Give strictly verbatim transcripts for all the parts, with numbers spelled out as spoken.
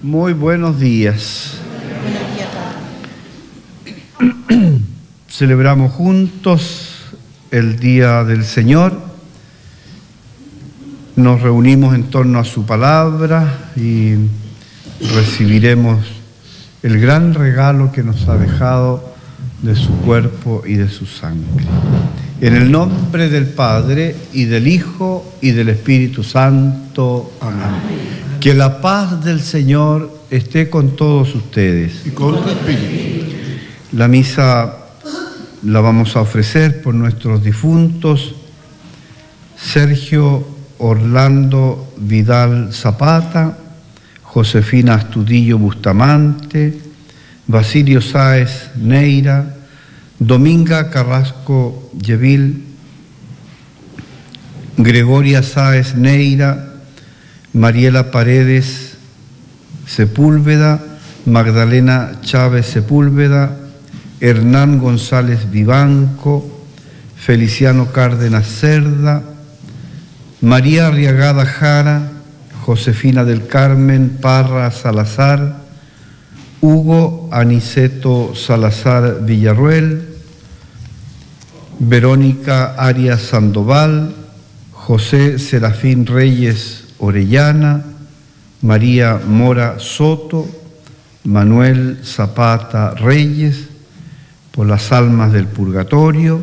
Muy buenos días. Buenos días. Celebramos juntos el Día del Señor. Nos reunimos en torno a su palabra y recibiremos el gran regalo que nos ha dejado de su cuerpo y de su sangre. En el nombre del Padre, y del Hijo, y del Espíritu Santo. Amén. Que la paz del Señor esté con todos ustedes. Y con tu espíritu. La misa la vamos a ofrecer por nuestros difuntos: Sergio Orlando Vidal Zapata, Josefina Astudillo Bustamante, Basilio Sáez Neira, Dominga Carrasco Yevil, Gregoria Sáez Neira, Mariela Paredes Sepúlveda, Magdalena Chávez Sepúlveda, Hernán González Vivanco, Feliciano Cárdenas Cerda, María Arriagada Jara, Josefina del Carmen Parra Salazar, Hugo Aniceto Salazar Villarruel, Verónica Arias Sandoval, José Serafín Reyes Orellana, María Mora Soto, Manuel Zapata Reyes, por las almas del purgatorio,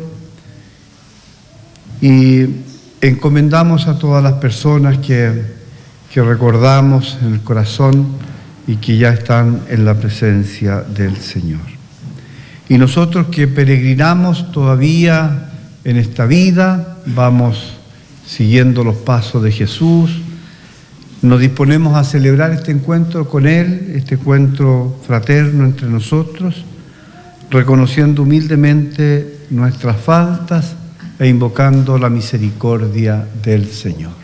y encomendamos a todas las personas que, que recordamos en el corazón y que ya están en la presencia del Señor. Y nosotros que peregrinamos todavía en esta vida, vamos siguiendo los pasos de Jesús, nos disponemos a celebrar este encuentro con Él, este encuentro fraterno entre nosotros, reconociendo humildemente nuestras faltas e invocando la misericordia del Señor.